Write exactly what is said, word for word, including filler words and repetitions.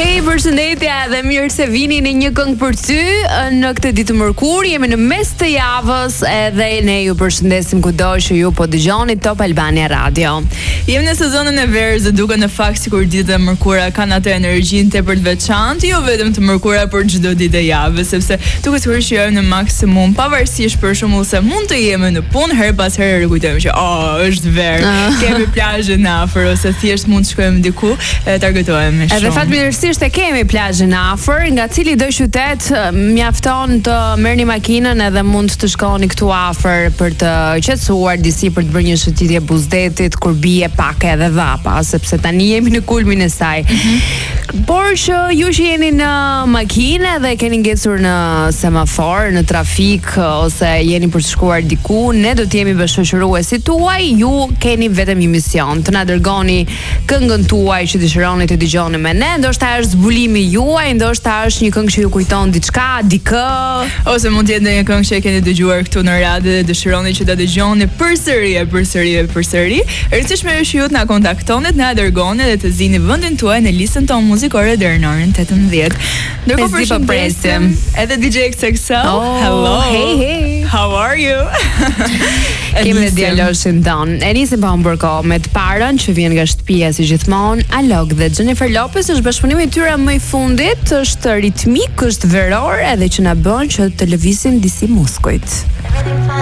Hey, përshëndetje dhe mirë se vini në një këngë për ty në këtë ditë mërkur. Jemi në mes të javës edhe ne ju përshëndesim kudo që ju po dëgjoni Top Albania Radio. Jemi në sezonën e verës dhe duke në fakt sikur ditët e mërkura kanë atë energjinë tepër të veçantë, jo vetëm të mërkura por çdo ditë e javës, sepse duket sikur që jemi në maksimum, pavarësisht për shembull se mund të jemi në punë, her pas here rikujtojmë që oh, është verë, uh. kemi plazhin afër ose thjesht mund të shkojmë diku e targetohemi shumë. Edhe fatmirësisht e kemi plazhin afër, nga cili do qytet mjafton të merrni makinën edhe mund të shkoni këtu afër për të qetësuar disi, për të bërë një shëtitje buzdetit kur bie pak edhe dhapa, sepse tani jemi në kulmin e saj. Mm-hmm. Por që ju që jeni në makinë dhe keni ngecur në semafor, në trafik ose jeni për të shkuar diku, ne do të jemi bashkëshoqëruesit tuaj. Ju keni vetëm një mision, të na dërgoni këngën tuaj që dëshironi të dëgjoni me ne. Ndoshta është zbulimi juaj, ndoshta është një këngë që ju kujton diçka, dikë, ose mund të jetë një këngë që e keni dëgjuar këtu në radio dhe dëshironi që ta dëgjoni përsëri e përsëri e përsëri. E rëndësishme është që ju të na kontaktoni, të na dërgoni dhe të zini vendin tuaj në listën tonë muzikore deri në orën tetëmbëdhjetë. Ndërkohë përshëndesim edhe D J X X L. Oh, hello. Hey, hey. How are you? Kemi dhe dialogin ton. E nisim pa humbur kohë me të parën që vjen nga shtëpia si gjithmonë. Alok dhe Jennifer Lopez është bashkëpunimi i tyre më i fundit, është ritmik, është veror edhe që na bën që të lëvizim disi muskujt.